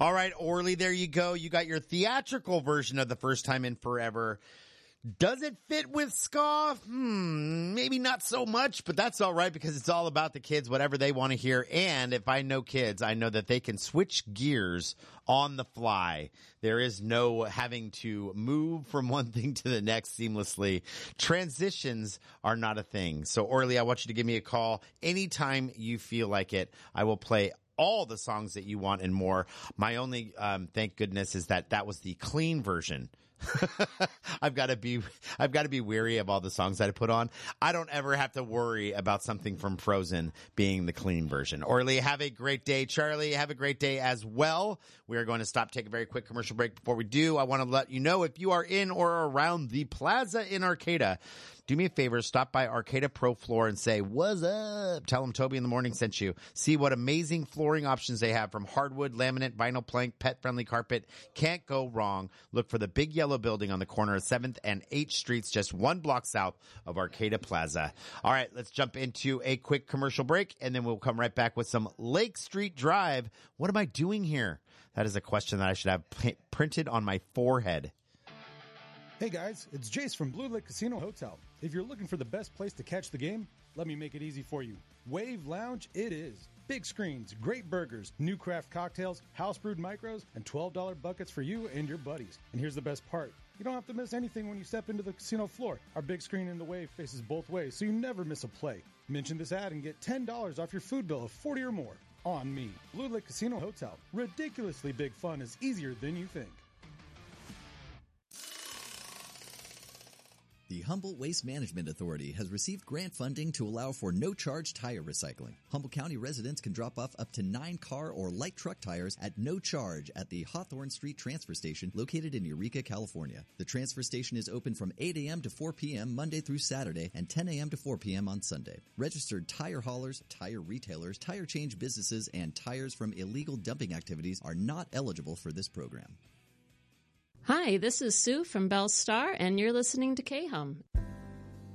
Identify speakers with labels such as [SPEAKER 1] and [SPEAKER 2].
[SPEAKER 1] All right, Orly, there you go. You got your theatrical version of The First Time in Forever. Does it fit with ska? Maybe not so much, but that's all right because it's all about the kids, whatever they want to hear. And if I know kids, I know that they can switch gears on the fly. There is no having to move from one thing to the next seamlessly. Transitions are not a thing. So, Orly, I want you to give me a call anytime you feel like it. I will play all the songs that you want and more. My only, thank goodness, is that was the clean version. I've got to be wary of all the songs that I put on. I don't ever have to worry about something from Frozen being the clean version. Orly, have a great day. Charlie, have a great day as well. We are going to stop, take a very quick commercial break. Before we do, I want to let you know if you are in or around the plaza in Arcata, do me a favor, stop by Arcata Pro Floor and say, what's up? Tell them Toby in the Morning sent you. See what amazing flooring options they have from hardwood, laminate, vinyl plank, pet-friendly carpet. Can't go wrong. Look for the big yellow building on the corner of 7th and 8th Streets, just 1 block south of Arcata Plaza. All right, let's jump into a quick commercial break, and then we'll come right back with some Lake Street Drive. What am I doing here? That is a question that I should have printed on my forehead.
[SPEAKER 2] Hey guys, it's Jace from Blue Lake Casino Hotel. If you're looking for the best place to catch the game, let me make it easy for you. Wave Lounge it is. Big screens, great burgers, new craft cocktails, house brewed micros, and $12 buckets for you and your buddies. And here's the best part. You don't have to miss anything when you step into the casino floor. Our big screen in the Wave faces both ways, so you never miss a play. Mention this ad and get $10 off your food bill of $40 or more. On me. Blue Lake Casino Hotel. Ridiculously big fun is easier than you think.
[SPEAKER 3] The Humboldt Waste Management Authority has received grant funding to allow for no-charge tire recycling. Humboldt County residents can drop off up to 9 car or light truck tires at no charge at the Hawthorne Street Transfer Station located in Eureka, California. The transfer station is open from 8 a.m. to 4 p.m. Monday through Saturday and 10 a.m. to 4 p.m. on Sunday. Registered tire haulers, tire retailers, tire change businesses, and tires from illegal dumping activities are not eligible for this program.
[SPEAKER 4] Hi, this is Sue from Bell Star, and you're listening to K-Hum.